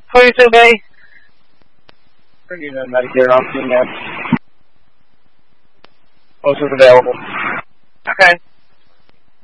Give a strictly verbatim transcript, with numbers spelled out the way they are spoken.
twenty-two May. We're getting a Medicare off the net. Most is available. Okay.